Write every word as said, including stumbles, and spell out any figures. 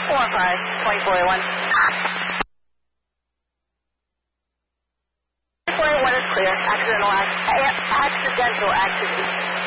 four five, twenty-four oh one. twenty-four oh one is clear. Accidental, ac- accidental activity.